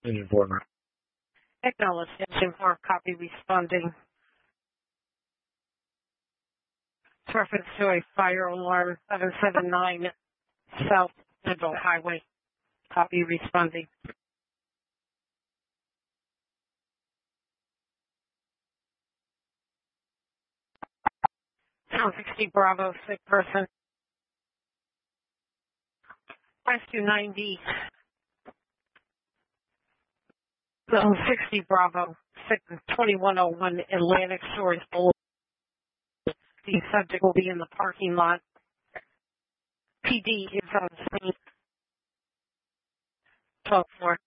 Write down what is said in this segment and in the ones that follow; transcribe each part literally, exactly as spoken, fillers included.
Engine four. Acknowledge engine four, copy responding. Reference to a fire alarm seven seven nine South Central Highway. Copy responding. Sound sixty Bravo, sick person. Rescue ninety. Zone sixty Bravo, sick twenty-one oh one Atlantic Shores Boulevard. The subject will be in the parking lot. P D is on scene. twelve four.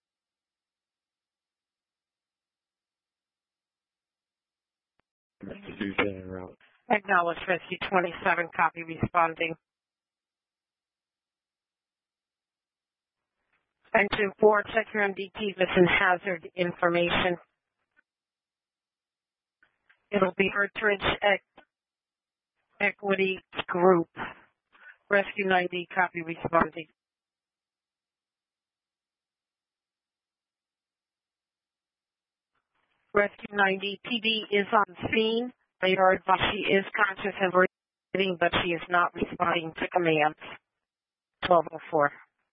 Acknowledge Rescue twenty-seven, copy responding. Engine four, check your M D T and hazard information. It'll be Hartridge Equ- Equity Group. Rescue ninety, copy responding. Rescue ninety, P D is on scene. They are advised she is conscious and breathing, but she is not responding to commands. twelve oh four.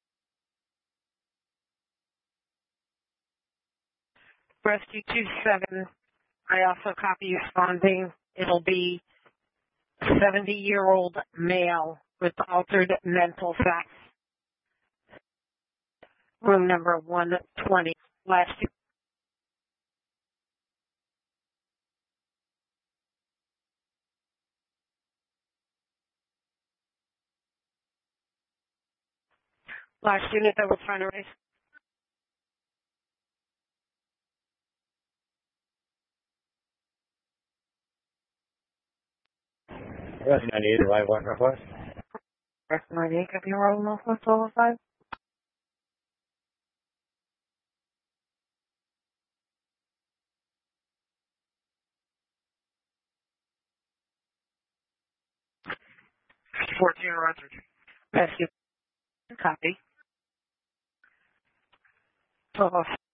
Rescue twenty-seven, I also copy responding. It'll be seventy-year-old male with altered mental facts. Room number one twenty. Last last unit that we're trying to raise. Rescue ninety-eight, live one request. Rescue ninety-eight, copy roll Northwest twelve oh five. fourteen, Roger. Rescue, copy. twelve oh five.